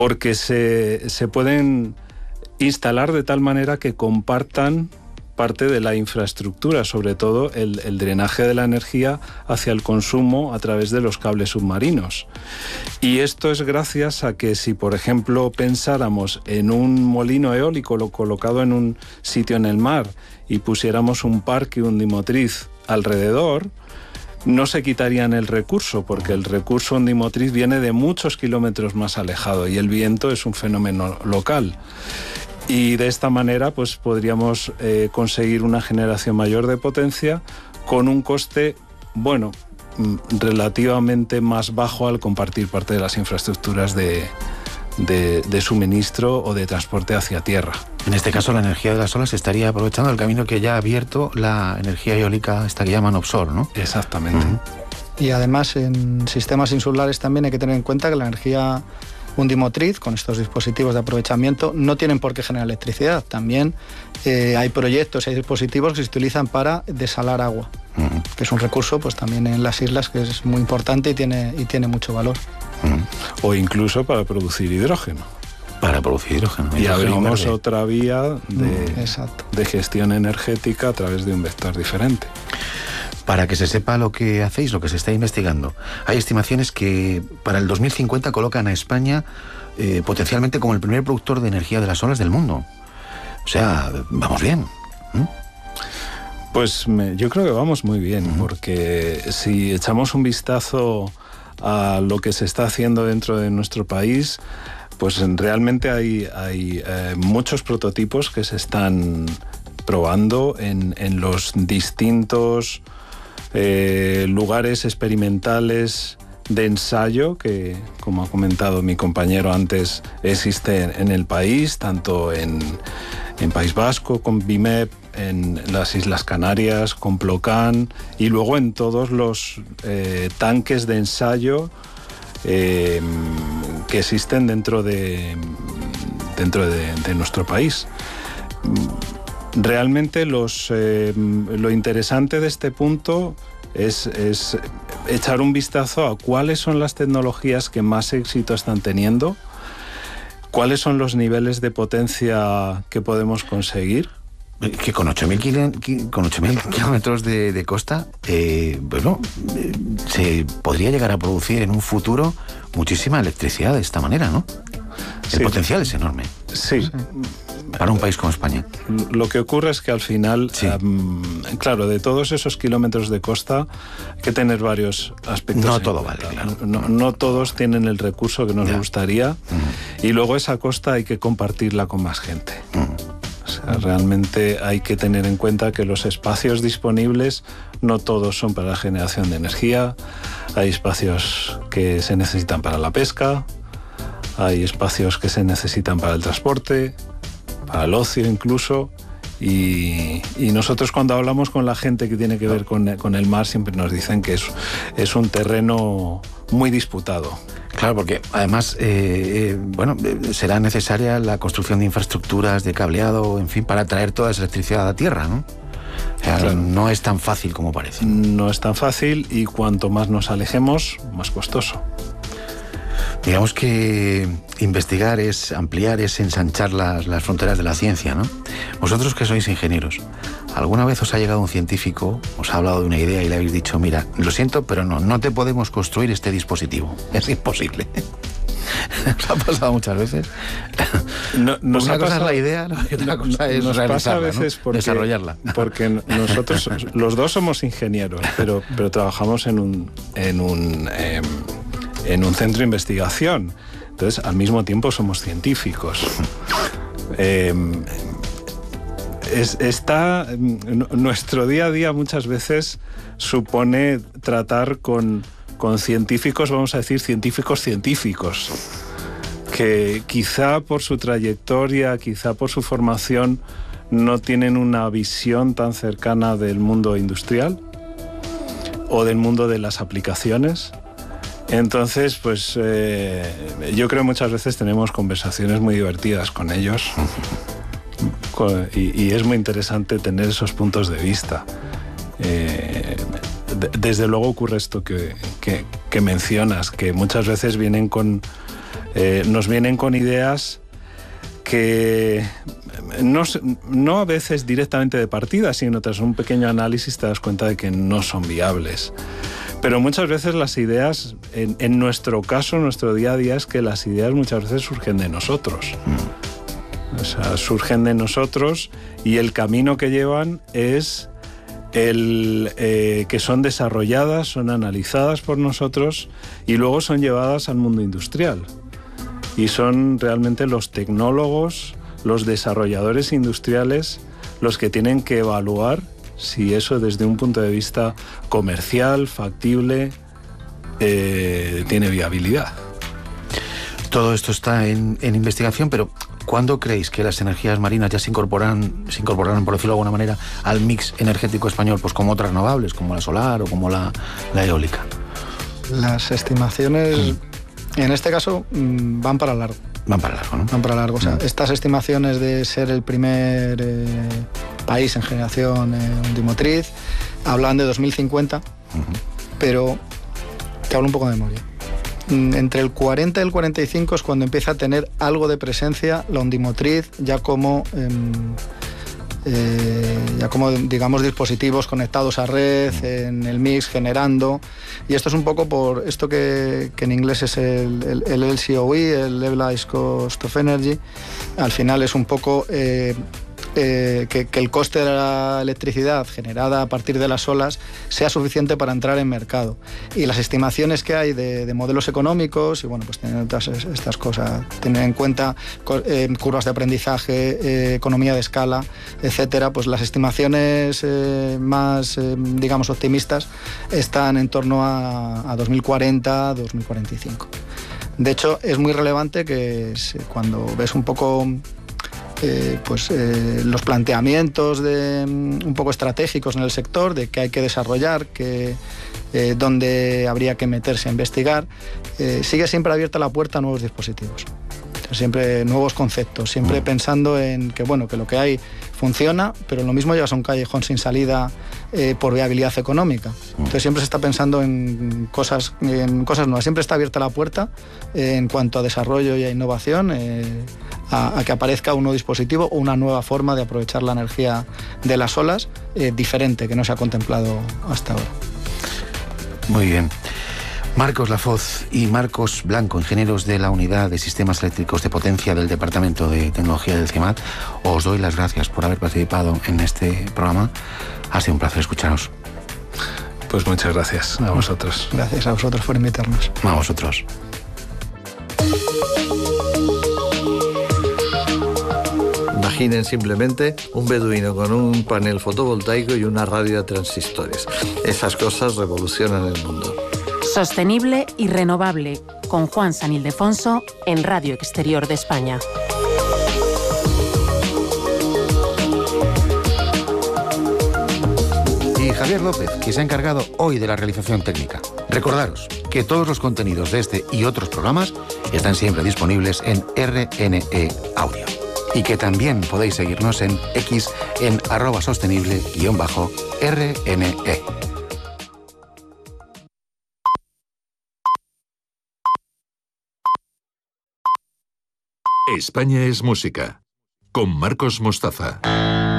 porque se pueden instalar de tal manera que compartan parte de la infraestructura, sobre todo el drenaje de la energía hacia el consumo a través de los cables submarinos. Y esto es gracias a que si, por ejemplo, pensáramos en un molino eólico colocado en un sitio en el mar y pusiéramos un parque undimotriz alrededor, no se quitarían el recurso, porque el recurso undimotriz viene de muchos kilómetros más alejado y el viento es un fenómeno local. Y de esta manera pues podríamos conseguir una generación mayor de potencia con un coste, bueno, relativamente más bajo al compartir parte de las infraestructuras de suministro o de transporte hacia tierra. En este caso, la energía de las olas estaría aprovechando el camino que ya ha abierto la energía eólica, esta que llaman offshore, ¿no? Exactamente. Y además, en sistemas insulares también hay que tener en cuenta que la energía undimotriz, con estos dispositivos de aprovechamiento, no tienen por qué generar electricidad. También hay proyectos, hay dispositivos que se utilizan para desalar agua, que es un recurso pues también en las islas que es muy importante y tiene mucho valor. O incluso para producir hidrógeno. Para producir hidrógeno. Y abrimos otra vía de gestión energética a través de un vector diferente. Para que se sepa lo que hacéis, lo que se está investigando, hay estimaciones que para el 2050 colocan a España potencialmente como el primer productor de energía de las olas del mundo. O sea, vamos bien. Pues yo creo que vamos muy bien, porque si echamos un vistazo a lo que se está haciendo dentro de nuestro país, pues realmente hay muchos prototipos que se están probando en los distintos lugares experimentales de ensayo que, como ha comentado mi compañero antes, existe en el país, tanto en País Vasco con BIMEP, en las Islas Canarias con Plocan y luego en todos los tanques de ensayo que existen dentro de nuestro país. Realmente lo interesante de este punto es echar un vistazo a cuáles son las tecnologías que más éxito están teniendo, cuáles son los niveles de potencia que podemos conseguir. Que con 8.000 kilómetros de costa, se podría llegar a producir en un futuro muchísima electricidad de esta manera, ¿no? El potencial es enorme. Sí. Para un país como España. Lo que ocurre es que al final, claro, de todos esos kilómetros de costa hay que tener varios aspectos. No todo vale, claro. No todos tienen el recurso que nos gustaría y luego esa costa hay que compartirla con más gente. O sea, realmente hay que tener en cuenta que los espacios disponibles no todos son para la generación de energía. Hay espacios que se necesitan para la pesca, hay espacios que se necesitan para el transporte, para el ocio incluso, y nosotros cuando hablamos con la gente que tiene que ver con el mar siempre nos dicen que es un terreno muy disputado. Claro, porque además será necesaria la construcción de infraestructuras de cableado, en fin, para traer toda esa electricidad a tierra, ¿no? O sea, claro, no es tan fácil como parece. No es tan fácil y cuanto más nos alejemos, más costoso. Digamos que investigar es ampliar, es ensanchar las fronteras de la ciencia, ¿no? Vosotros que sois ingenieros, ¿alguna vez os ha llegado un científico, os ha hablado de una idea y le habéis dicho, mira, lo siento, pero no te podemos construir este dispositivo, es imposible? ¿Os ha pasado muchas veces? Una cosa es la idea, y otra cosa es nos pasa a veces, ¿no? Desarrollarla. Porque nosotros, los dos somos ingenieros, pero trabajamos en un centro de investigación. Entonces, al mismo tiempo somos científicos. Nuestro día a día muchas veces supone tratar con científicos, vamos a decir, científicos, que quizá por su trayectoria, quizá por su formación, no tienen una visión tan cercana del mundo industrial o del mundo de las aplicaciones. Entonces, pues yo creo muchas veces tenemos conversaciones muy divertidas con ellos y es muy interesante tener esos puntos de vista. Desde luego ocurre esto que mencionas, que muchas veces vienen con nos vienen con ideas que no a veces directamente de partida, sino tras un pequeño análisis te das cuenta de que no son viables. Pero muchas veces las ideas, en nuestro caso, nuestro día a día, es que las ideas muchas veces surgen de nosotros. O sea, surgen de nosotros y el camino que llevan es que son desarrolladas, son analizadas por nosotros y luego son llevadas al mundo industrial. Y son realmente los tecnólogos, los desarrolladores industriales, los que tienen que evaluar si eso desde un punto de vista comercial, factible, tiene viabilidad. Todo esto está en investigación, pero ¿cuándo creéis que las energías marinas ya se incorporarán, por decirlo de alguna manera, al mix energético español, pues como otras renovables, como la solar o como la eólica? Las estimaciones, en este caso, van para largo. Van para largo, ¿no? Van para largo. O sea, estas estimaciones de ser el primer país en generación undimotriz hablan de 2050, pero te hablo un poco de memoria. Entre el 40 y el 45 es cuando empieza a tener algo de presencia la undimotriz ya como digamos dispositivos conectados a red en el mix generando, y esto es un poco por esto que en inglés es el LCOE, el Levelized Cost of Energy. Al final es un poco que el coste de la electricidad generada a partir de las olas sea suficiente para entrar en mercado. Y las estimaciones que hay de modelos económicos, y bueno, pues tienen todas estas cosas, tener en cuenta curvas de aprendizaje, economía de escala, etcétera, pues las estimaciones más, digamos, optimistas están en torno a 2040, 2045. De hecho, es muy relevante que cuando ves un poco los planteamientos un poco estratégicos en el sector de que hay que desarrollar, dónde habría que meterse a investigar, sigue siempre abierta la puerta a nuevos dispositivos. Siempre nuevos conceptos, siempre pensando en que lo que hay funciona, pero lo mismo llevas a un callejón sin salida por viabilidad económica. Entonces siempre se está pensando en cosas nuevas, siempre está abierta la puerta en cuanto a desarrollo y a innovación, a que aparezca un nuevo dispositivo o una nueva forma de aprovechar la energía de las olas diferente, que no se ha contemplado hasta ahora. Muy bien. Marcos Lafoz y Marcos Blanco, ingenieros de la Unidad de Sistemas Eléctricos de Potencia del Departamento de Tecnología del CIMAT, os doy las gracias por haber participado en este programa. Ha sido un placer escucharos. Pues muchas gracias a vosotros. Gracias a vosotros por invitarnos. A vosotros. Imaginen simplemente un beduino con un panel fotovoltaico y una radio de transistores. Esas cosas revolucionan el mundo. Sostenible y renovable, con Juan San Ildefonso en Radio Exterior de España. Y Javier López, que se ha encargado hoy de la realización técnica. Recordaros que todos los contenidos de este y otros programas están siempre disponibles en RNE Audio. Y que también podéis seguirnos en X en @sostenible_RNE. España es música, con Marcos Mostaza.